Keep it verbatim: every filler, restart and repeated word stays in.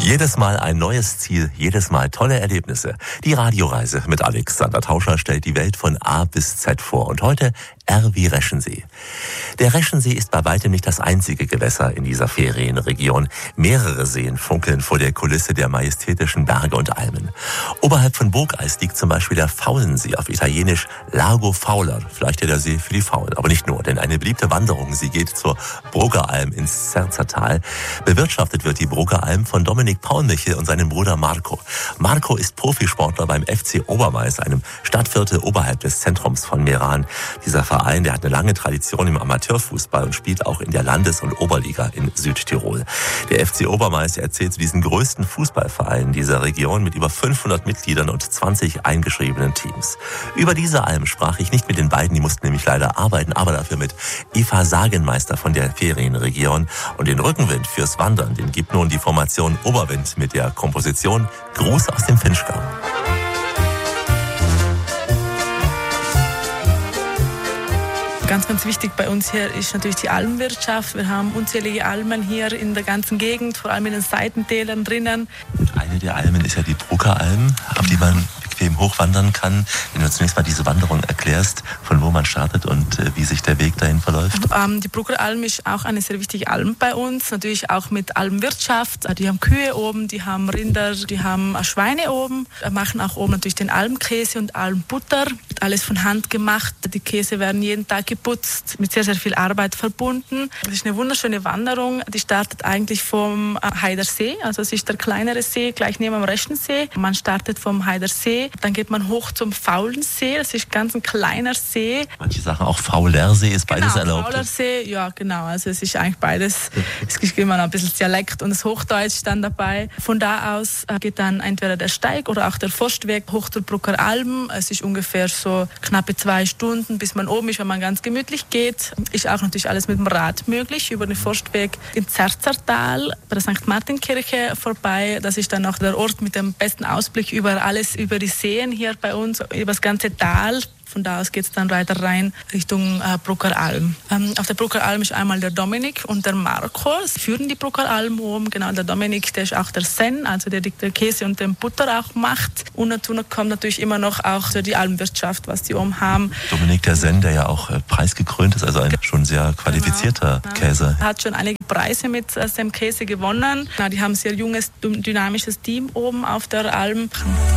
Jedes Mal ein neues Ziel, jedes Mal tolle Erlebnisse. Die Radioreise mit Alexander Tauscher stellt die Welt von A bis Z vor. Und heute R wie Reschensee. Der Reschensee ist bei weitem nicht das einzige Gewässer in dieser Ferienregion. Mehrere Seen funkeln vor der Kulisse der majestätischen Berge und Almen. Oberhalb von Burgeis liegt zum Beispiel der Faulensee, auf Italienisch Lago Fauler. Vielleicht ja der See für die Faulen, aber nicht nur, denn eine beliebte Wanderung, sie geht zur Bruggeralm ins Zerzertal. Bewirtschaftet wird die Bruggeralm von Dominik Paulmichel und seinem Bruder Marco. Marco ist Profisportler beim F C Obermais, einem Stadtviertel oberhalb des Zentrums von Meran. Dieser Verein, der hat eine lange Tradition im Amateurfußball und spielt auch in der Landes- und Oberliga in Südtirol. Der F C Obermais erzählt zu diesen größten Fußballvereinen dieser Region mit über fünfhundert Mitgliedern und zwanzig eingeschriebenen Teams. Über diese Alm sprach ich nicht mit den beiden, die mussten nämlich leider arbeiten, aber dafür mit Eva Sagenmeister von der Ferienregion. Und den Rückenwind fürs Wandern, den gibt nun die Formation Oberwind mit der Komposition Gruß aus dem Finchgau. Ganz, ganz wichtig bei uns hier ist natürlich die Almwirtschaft. Wir haben unzählige Almen hier in der ganzen Gegend, vor allem in den Seitentälern drinnen. Eine der Almen ist ja die Bruggeralm, auf die man bequem hochwandern kann. Wenn du zunächst mal diese Wanderung erklärst, von wo man startet und äh, wie sich der Weg dahin verläuft. Ähm, die Bruggeralm ist auch eine sehr wichtige Alm bei uns, natürlich auch mit Almwirtschaft. Die haben Kühe oben, die haben Rinder, die haben Schweine oben, machen auch oben natürlich den Almkäse und Almbutter. Alles von Hand gemacht. Die Käse werden jeden Tag geputzt, mit sehr, sehr viel Arbeit verbunden. Das ist eine wunderschöne Wanderung. Die startet eigentlich vom Heidersee, also es ist der kleinere See, gleich neben dem Reschensee. Man startet vom Heidersee, dann geht man hoch zum Faulensee, das ist ganz ein kleiner See. Manche sagen auch Faulersee, ist beides genau, erlaubt? Faulersee, ja genau, also es ist eigentlich beides. Es gibt immer noch ein bisschen Dialekt und das Hochdeutsch dann dabei. Von da aus geht dann entweder der Steig oder auch der Forstweg hoch zur Bruggeralm. Es ist ungefähr so knappe zwei Stunden, bis man oben ist, wenn man ganz gemütlich geht. Ist auch natürlich alles mit dem Rad möglich, über den Forstweg in Zerzertal, bei der Sankt Martin-Kirche vorbei. Das ist dann auch der Ort mit dem besten Ausblick über alles, über die Seen hier bei uns, über das ganze Tal. Von da aus geht es dann weiter rein Richtung äh, Bruggeralm. Ähm, auf der Bruggeralm ist einmal der Dominik und der Marco. Sie führen die Bruggeralm oben. Genau, der Dominik, der ist auch der Sen, also der die Käse und den Butter auch macht. Und dazu kommt natürlich immer noch auch die Almwirtschaft, was die oben haben. Dominik der Sen, der ja auch äh, preisgekrönt ist, also ein schon sehr qualifizierter genau. Käse. Er hat schon einige Preise mit äh, dem Käse gewonnen. Na, die haben ein sehr junges, dynamisches Team oben auf der Alm.